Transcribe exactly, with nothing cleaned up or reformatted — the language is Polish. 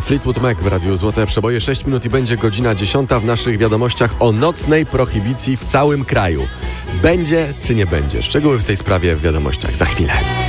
Fleetwood Mac w Radiu Złote Przeboje. sześć minut i będzie godzina dziesiąta w naszych wiadomościach o nocnej prohibicji w całym kraju. Będzie czy nie będzie? Szczegóły w tej sprawie w wiadomościach za chwilę.